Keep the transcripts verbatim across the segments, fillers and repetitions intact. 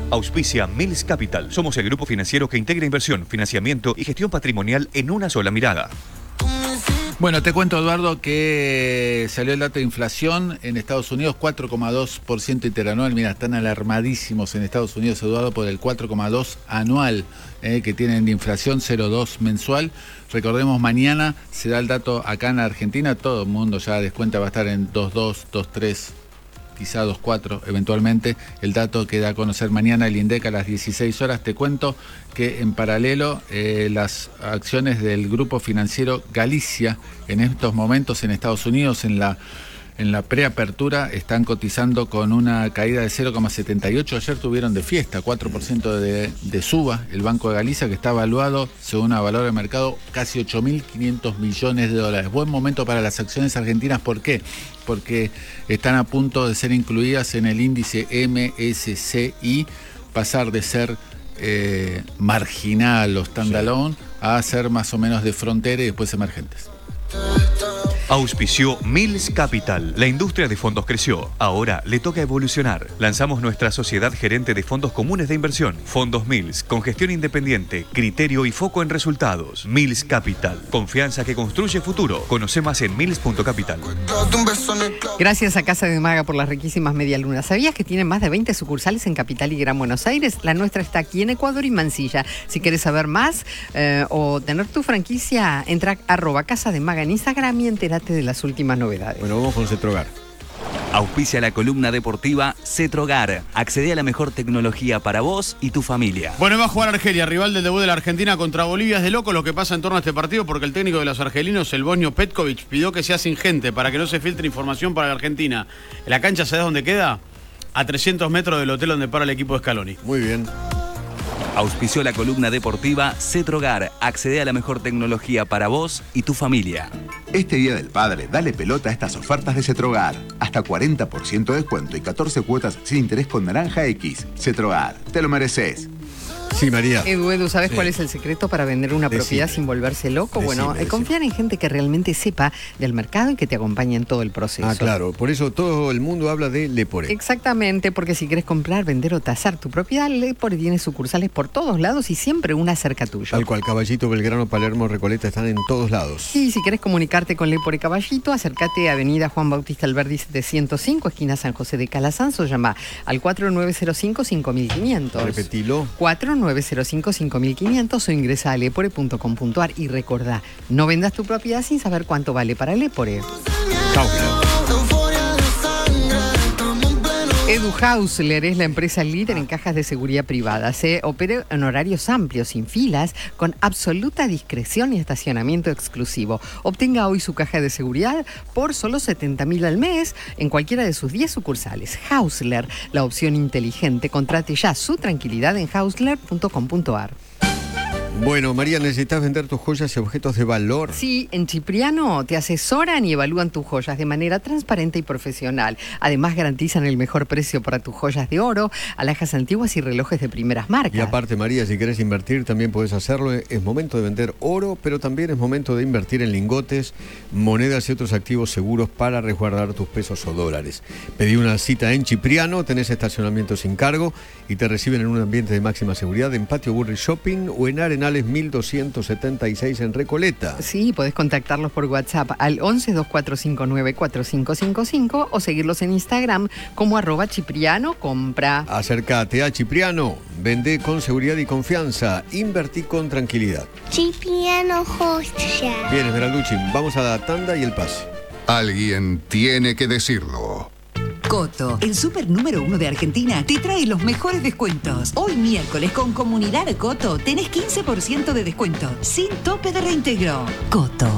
Auspicia Mills Capital. Somos el grupo financiero que integra inversión, financiamiento y gestión patrimonial en una sola mirada. Bueno, te cuento, Eduardo, que salió el dato de inflación en Estados Unidos, cuatro coma dos por ciento interanual. Mira, están alarmadísimos en Estados Unidos, Eduardo, por el cuatro coma dos anual eh, que tienen de inflación, cero coma dos mensual. Recordemos, mañana se da el dato acá en la Argentina, todo el mundo ya descuenta, va a estar en dos coma dos, dos coma tres, quizá dos coma cuatro eventualmente. El dato que da a conocer mañana el INDEC a las dieciséis horas. Te cuento que en paralelo eh, las acciones del grupo financiero Galicia en estos momentos en Estados Unidos en la en la preapertura están cotizando con una caída de cero coma setenta y ocho. Ayer tuvieron de fiesta cuatro por ciento de, de suba el Banco de Galicia, que está evaluado según a valor de mercado casi ocho mil quinientos millones de dólares. Buen momento para las acciones argentinas. ¿Por qué? Porque están a punto de ser incluidas en el índice M S C I, pasar de ser eh, marginal o standalone sí. a ser más o menos de frontera y después emergentes. Auspició Mills Capital. La industria de fondos creció. Ahora le toca evolucionar. Lanzamos nuestra sociedad gerente de fondos comunes de inversión. Fondos Mills, con gestión independiente, criterio y foco en resultados. Mills Capital. Confianza que construye futuro. Conoce más en mills punto capital. Gracias a Casa de Maga por las riquísimas medialunas. ¿Sabías que tienen más de veinte sucursales en Capital y Gran Buenos Aires? La nuestra está aquí en Ecuador y Mansilla. Si quieres saber más eh, o tener tu franquicia, entra a arroba Casa de Maga en Instagram y entérate de las últimas novedades. Bueno, vamos con Cetrogar. Auspicia la columna deportiva Cetrogar. Accede a la mejor tecnología para vos y tu familia. Bueno, va a jugar Argelia, rival del debut de la Argentina contra Bolivia. Es de loco lo que pasa en torno a este partido, porque el técnico de los argelinos, el bosnio Petkovic, pidió que sea sin gente para que no se filtre información para la Argentina. ¿La cancha sabés dónde queda? A trescientos metros del hotel donde para el equipo de Scaloni. Muy bien. Auspició la columna deportiva Cetrogar. Accede a la mejor tecnología para vos y tu familia. Este Día del Padre, dale pelota a estas ofertas de Cetrogar. Hasta cuarenta por ciento de descuento y catorce cuotas sin interés con Naranja X. Cetrogar, te lo mereces. Sí, María. Edu, Edu, ¿sabes sí. cuál es el secreto para vender una Decime. propiedad sin volverse loco? Decime, bueno, decime. confiar en gente que realmente sepa del mercado y que te acompañe en todo el proceso. Ah, claro. Por eso todo el mundo habla de Lepore. Exactamente, porque si quieres comprar, vender o tasar tu propiedad, Lepore tiene sucursales por todos lados y siempre una cerca tuyo. Tal cual, Caballito, Belgrano, Palermo, Recoleta están en todos lados. Sí, si quieres comunicarte con Lepore Caballito, acércate a Avenida Juan Bautista Alberdi setecientos cinco, esquina San José de Calasanz, o llama al cuatro nueve cero cinco, cinco mil quinientos. Repetilo. cuatro nueve cero cinco, cinco mil quinientos o ingresa a lepore punto com punto ar y recordá, no vendas tu propiedad sin saber cuánto vale para Lepore. Chau. Edu Hausler es la empresa líder en cajas de seguridad privada. Se opera en horarios amplios, sin filas, con absoluta discreción y estacionamiento exclusivo. Obtenga hoy su caja de seguridad por solo setenta mil al mes en cualquiera de sus diez sucursales. Hausler, la opción inteligente. Contrate ya su tranquilidad en hausler punto com punto ar. Bueno, María, ¿necesitas vender tus joyas y objetos de valor? Sí, en Cipriano te asesoran y evalúan tus joyas de manera transparente y profesional. Además, garantizan el mejor precio para tus joyas de oro, alhajas antiguas y relojes de primeras marcas. Y aparte, María, si querés invertir, también podés hacerlo. Es momento de vender oro, pero también es momento de invertir en lingotes, monedas y otros activos seguros para resguardar tus pesos o dólares. Pedí una cita en Cipriano, tenés estacionamiento sin cargo y te reciben en un ambiente de máxima seguridad en Patio Burri Shopping o en Arenal mil doscientos setenta y seis en Recoleta. Sí, podés contactarlos por WhatsApp al once, dos cuatro cinco nueve, cuatro cinco cinco cinco o seguirlos en Instagram como arroba Cipriano Compra. Acércate a Cipriano, vende con seguridad y confianza, invertí con tranquilidad. Cipriano Joya. Bien, Esmeralducci, vamos a la tanda y el pase. Alguien tiene que decirlo. Coto, el súper número uno de Argentina, te trae los mejores descuentos. Hoy miércoles con Comunidad Coto tenés quince por ciento de descuento, sin tope de reintegro. Coto.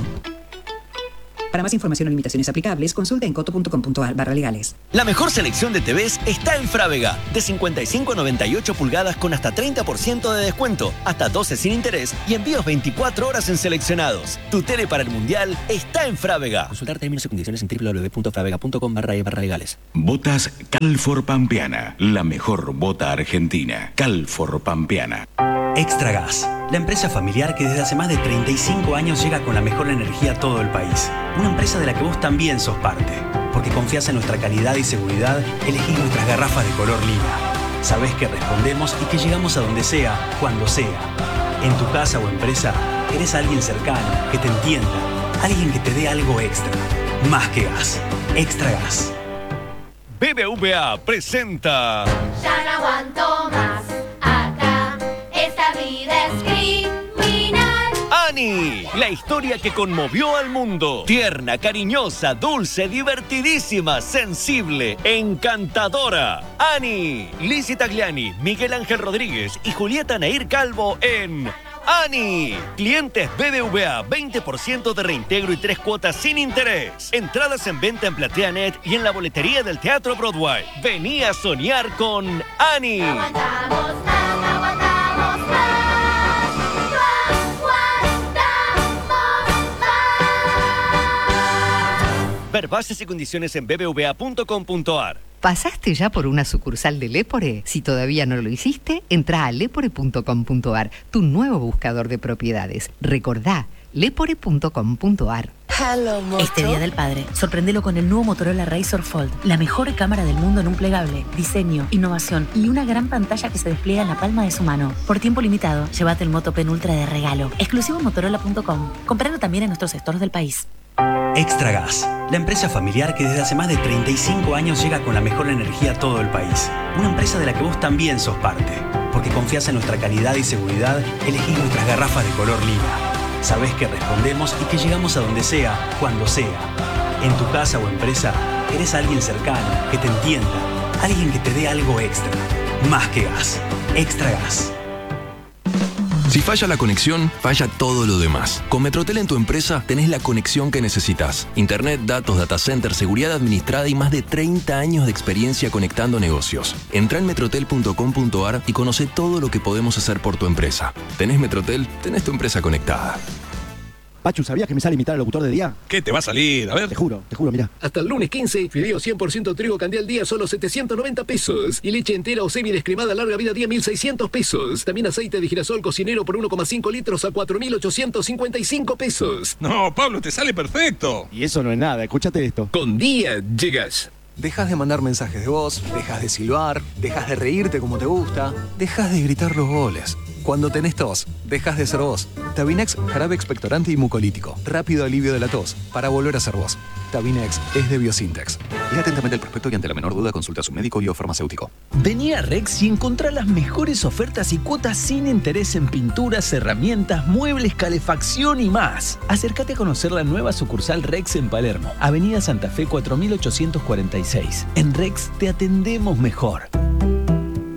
Para más información o limitaciones aplicables, consulta en coto punto com punto ar barra legales. La mejor selección de T Vs está en Frávega. De cincuenta y cinco a noventa y ocho pulgadas con hasta treinta por ciento de descuento, hasta doce sin interés y envíos veinticuatro horas en seleccionados. Tu tele para el Mundial está en Frávega. Consultar términos y condiciones en doble u doble u doble u punto fravega punto com barra e barra legales. Botas Calfor Pampeana, la mejor bota argentina. Calfor Pampeana. Extra Gas, la empresa familiar que desde hace más de treinta y cinco años llega con la mejor energía a todo el país. Una empresa de la que vos también sos parte, porque confías en nuestra calidad y seguridad, elegís nuestras garrafas de color lila. Sabés que respondemos y que llegamos a donde sea, cuando sea. En tu casa o empresa, eres alguien cercano, que te entienda, alguien que te dé algo extra. Más que gas. Extra Gas. B B V A presenta... Ya no aguanto más, acá, esta vida es criminal. Annie, la historia que conmovió al mundo. Tierna, cariñosa, dulce, divertidísima, sensible, encantadora. Annie, Lizzie Tagliani, Miguel Ángel Rodríguez y Julieta Nair Calvo en... Annie, clientes B B V A, veinte por ciento de reintegro y tres cuotas sin interés. Entradas en venta en PlateaNet y en la boletería del Teatro Broadway. Vení a soñar con Annie. No aguantamos más, no aguantamos más. No aguantamos más. Ver bases y condiciones en b b v a punto com punto a r. ¿Pasaste ya por una sucursal de Lepore? Si todavía no lo hiciste, entra a lepore punto com punto a r, tu nuevo buscador de propiedades. Recordá, lepore punto com punto a r. Este Día del Padre, sorprendelo con el nuevo Motorola Razr Fold, la mejor cámara del mundo en un plegable, diseño, innovación y una gran pantalla que se despliega en la palma de su mano. Por tiempo limitado, llévate el Moto Pen Ultra de regalo, exclusivo en motorola punto com. Compralo también en nuestros stores del país. Extra Gas, la empresa familiar que desde hace más de treinta y cinco años llega con la mejor energía a todo el país. Una empresa de la que vos también sos parte. Porque confías en nuestra calidad y seguridad, elegís nuestras garrafas de color lila. Sabés que respondemos y que llegamos a donde sea, cuando sea. En tu casa o empresa, eres alguien cercano, que te entienda, alguien que te dé algo extra. Más que gas. Extra Gas. Si falla la conexión, falla todo lo demás. Con Metrotel en tu empresa tenés la conexión que necesitas. Internet, datos, data center, seguridad administrada y más de treinta años de experiencia conectando negocios. Entrá en metrotel punto com punto a r y conoce todo lo que podemos hacer por tu empresa. ¿Tenés Metrotel? Tenés tu empresa conectada. Pachu, ¿sabías que me sale imitar al locutor de día? ¿Qué te va a salir? A ver. Te juro, te juro, mirá. Hasta el lunes quince, fideo cien por ciento trigo Candial día, solo setecientos noventa pesos. Y leche entera o semi descremada larga vida día, mil seiscientos pesos. También aceite de girasol cocinero por uno coma cinco litros a cuatro mil ochocientos cincuenta y cinco pesos. No, Pablo, te sale perfecto. Y eso no es nada, escúchate esto. Con día llegas. Dejas de mandar mensajes de voz, dejas de silbar, dejas de reírte como te gusta, dejas de gritar los goles. Cuando tenés tos, dejas de ser vos. Tabinex, jarabe expectorante y mucolítico. Rápido alivio de la tos, para volver a ser vos. Tabinex es de Biosintex. Lea atentamente el prospecto y ante la menor duda consulta a su médico y o farmacéutico. Vení a Rex y encontrá las mejores ofertas y cuotas sin interés en pinturas, herramientas, muebles, calefacción y más. Acércate a conocer la nueva sucursal Rex en Palermo, Avenida Santa Fe cuatro mil ochocientos cuarenta y seis. En Rex te atendemos mejor.